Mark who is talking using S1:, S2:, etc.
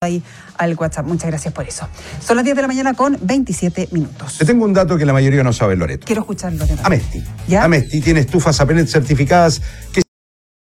S1: ahí al WhatsApp. Muchas gracias por eso. Son las 10 de la mañana con 27 minutos.
S2: Te tengo un dato que la mayoría no sabe, Loreto.
S1: Quiero escucharlo.
S2: Amesti.
S1: ¿Ya?
S2: Amesti tiene estufas a pellet certificadas que